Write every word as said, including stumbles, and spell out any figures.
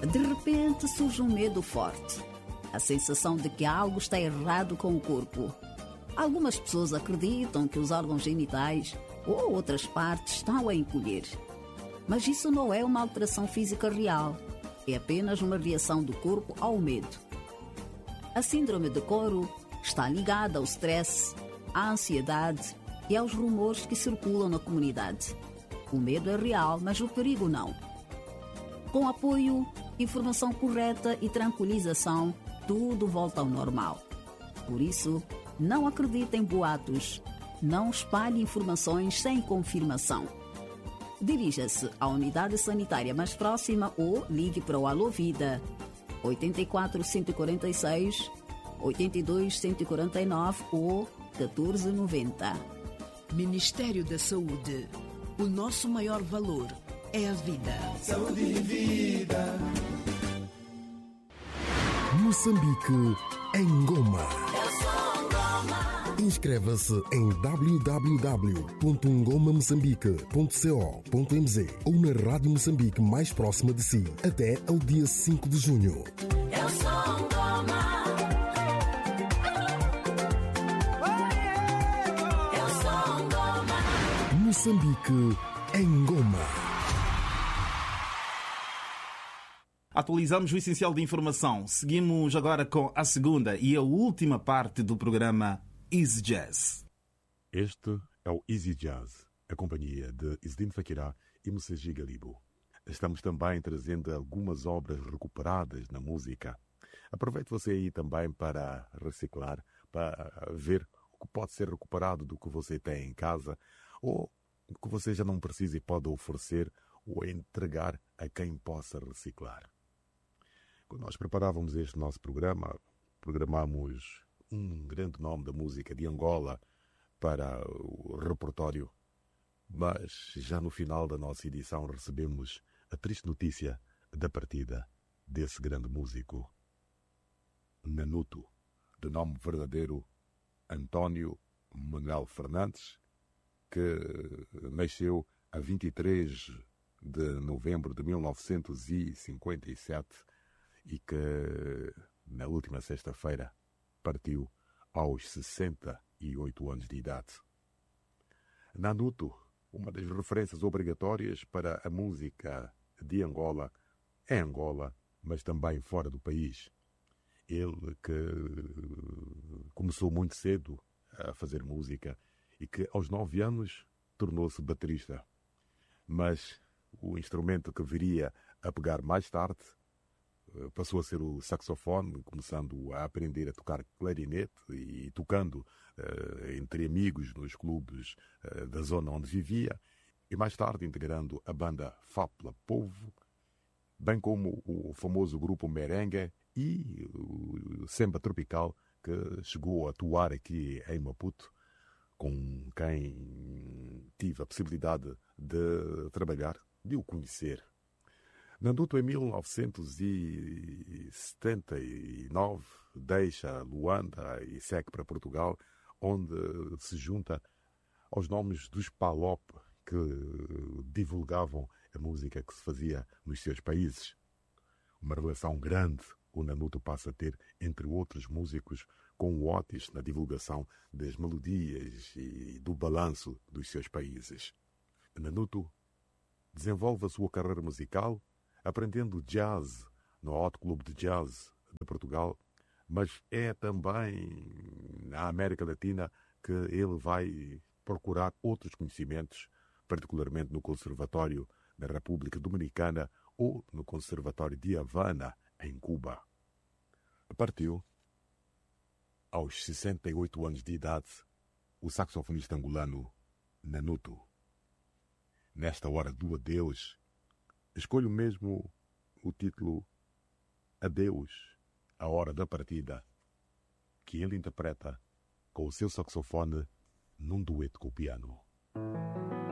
De repente surge um medo forte. A sensação de que algo está errado com o corpo. Algumas pessoas acreditam que os órgãos genitais ou outras partes estão a encolher. Mas isso não é uma alteração física real. É apenas uma reação do corpo ao medo. A síndrome de Coro está ligada ao stress, à ansiedade e aos rumores que circulam na comunidade. O medo é real, mas o perigo não. Com apoio, informação correta e tranquilização, tudo volta ao normal. Por isso, não acredite em boatos. Não espalhe informações sem confirmação. Dirija-se à unidade sanitária mais próxima ou ligue para o Alô Vida oito quatro, cento e quarenta e seis, oito dois, cento e quarenta e nove ou catorze noventa. Ministério da Saúde. O nosso maior valor é a vida. Saúde e vida. Moçambique em Goma. Inscreva-se em w w w ponto ngoma moçambique ponto co ponto m z ou na Rádio Moçambique mais próxima de si até ao dia cinco de junho. Eu sou Ngoma. Eu sou Ngoma. Moçambique em Goma. Atualizamos o essencial de informação. Seguimos agora com a segunda e a última parte do programa Easy Jazz. Este é o Easy Jazz, a companhia de Izdin Fakirá e Moussagi Galibo. Estamos também trazendo algumas obras recuperadas na música. Aproveite você aí também para reciclar, para ver o que pode ser recuperado do que você tem em casa ou o que você já não precisa e pode oferecer ou entregar a quem possa reciclar. Quando nós preparávamos este nosso programa, programámos um grande nome da música de Angola para o repertório, mas já no final da nossa edição recebemos a triste notícia da partida desse grande músico, Nanuto, de nome verdadeiro António Manuel Fernandes, que nasceu a vinte e três de novembro de mil novecentos e cinquenta e sete e que na última sexta-feira partiu aos sessenta e oito anos de idade. Nanuto, uma das referências obrigatórias para a música de Angola, é Angola, mas também fora do país. Ele que começou muito cedo a fazer música e que aos nove anos tornou-se baterista. Mas o instrumento que viria a pegar mais tarde passou a ser o saxofone, começando a aprender a tocar clarinete e tocando uh, entre amigos nos clubes uh, da zona onde vivia, e mais tarde integrando a banda Fapla Povo, bem como o famoso grupo Merengue e o Semba Tropical, que chegou a atuar aqui em Maputo, com quem tive a possibilidade de trabalhar, de o conhecer. Nanuto, em mil novecentos e setenta e nove, deixa Luanda e segue para Portugal, onde se junta aos nomes dos Palop, que divulgavam a música que se fazia nos seus países. Uma relação grande o Nanuto passa a ter, entre outros músicos, com o Otis na divulgação das melodias e do balanço dos seus países. Nanuto desenvolve a sua carreira musical aprendendo jazz no Hot Club de Jazz de Portugal, mas é também na América Latina que ele vai procurar outros conhecimentos, particularmente no Conservatório da República Dominicana ou no Conservatório de Havana, em Cuba. Partiu aos sessenta e oito anos de idade o saxofonista angolano Nanuto. Nesta hora do adeus, escolho mesmo o título Adeus, a hora da partida, que ele interpreta com o seu saxofone num dueto com o piano.